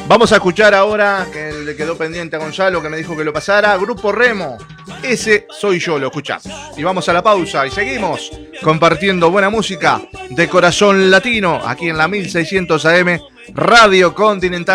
Vamos a escuchar ahora, que le quedó pendiente a Gonzalo, que me dijo que lo pasara, Grupo Remo, Ese Soy Yo, lo escuchamos. Y vamos a la pausa y seguimos compartiendo buena música de Corazón Latino, aquí en la 1600 AM, Radio Continental.